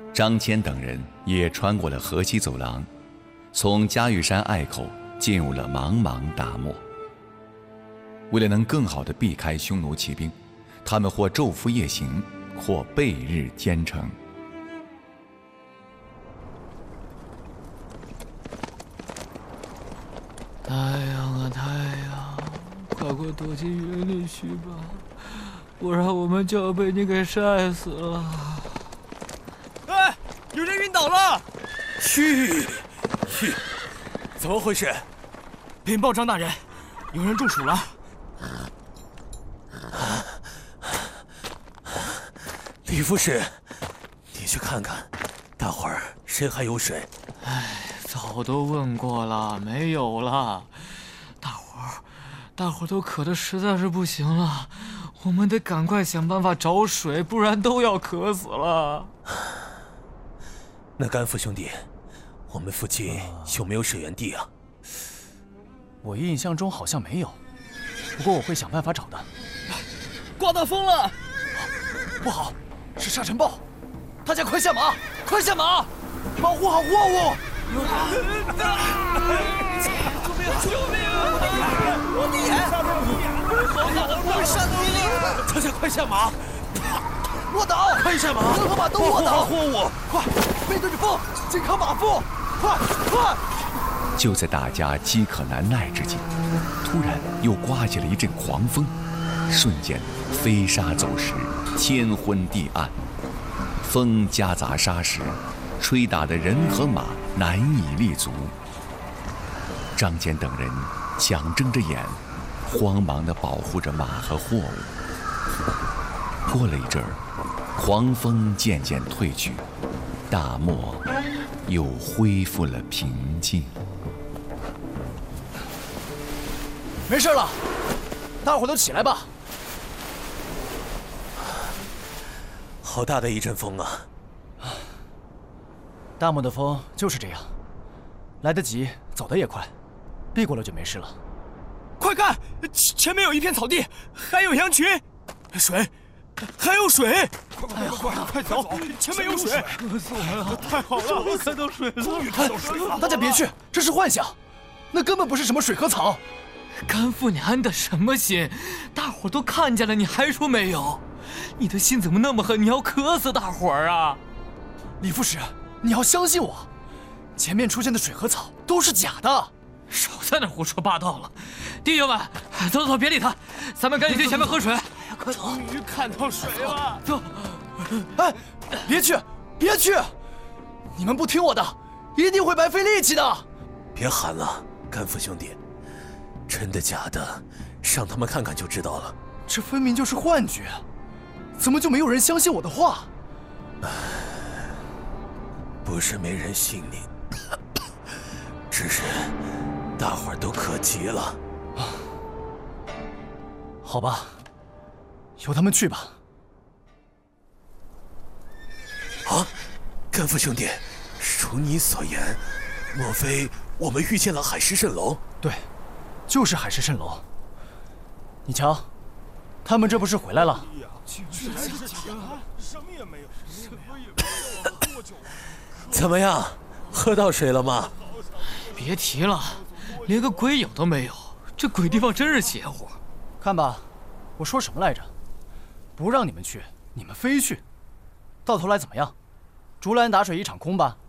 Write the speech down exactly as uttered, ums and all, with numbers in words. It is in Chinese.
张骞等人也穿过了河西走廊，从嘉峪山隘口进入了茫茫大漠。为了能更好地避开匈奴骑兵，他们或昼伏夜行，或蔽日兼程。 太阳啊太阳，快快躲进云里去吧，不然我们就要被你给晒死了。 哎，有人晕倒了！ 去去，怎么回事？ 禀报张大人，有人中暑了。 李副使，你去看看，大伙儿谁还有水？ 哎，早都问过了，没有了。大伙儿，大伙儿都渴得实在是不行了，我们得赶快想办法找水，不然都要渴死了。 那甘父兄弟，我们附近有没有水源地啊？ 我印象中好像没有，不过我会想办法找的。 刮大风了！ 不好，是沙尘暴！大家快下马，快下马，保护好货物！ 救命！救命啊！我的眼！好大的风，山东里！ 大家快下马！ 卧倒！ 快下马！ 人和马都卧倒！ 保护好货物！ 快，背对着风，紧靠马腹！快快！ 就在大家饥渴难耐之际，突然又刮起了一阵狂风，瞬间飞沙走石，天昏地暗，风夹杂沙石，吹打得人和马难以立足。张骞等人强睁着眼，慌忙地保护着马和货物。过了一阵儿，狂风渐渐退去，大漠又恢复了平静。 没事了，大伙都起来吧。 好大的一阵风啊！ 大漠的风就是这样，来得及，走得也快，避过了就没事了。 快看，前前面有一片草地，还有羊群，水，还有水！快快快快快走，前面有水！ 渴死我们了！ 太好了，我看到水了！终于看到水了！ 大家别去，这是幻想，那根本不是什么水和草。 甘父，你安的什么心？大伙都看见了，你还说没有？你的心怎么那么狠？你要渴死大伙儿啊！ 李副使，你要相信我，前面出现的水和草都是假的。 少在那胡说八道了，弟兄们，走走，别理他，咱们赶紧去前面喝水。快走！ 终于看到水了！ 走！ 哎，别去，别去！你们不听我的，一定会白费力气的。 别喊了，甘父兄弟，真的假的，让他们看看就知道了。 这分明就是幻觉，怎么就没有人相信我的话？ 不是没人信你，只是大伙儿都渴急了。 好吧，由他们去吧。 啊，甘父兄弟，如你所言，莫非我们遇见了海市蜃楼？ 对，就是海市蜃楼。你瞧，他们这不是回来了？ 什么也没有，什么也没有。 怎么样，喝到水了吗？ 别提了，连个鬼影都没有，这鬼地方真是邪乎。 看吧，我说什么来着？不让你们去，你们非去，到头来怎么样？竹篮打水一场空吧。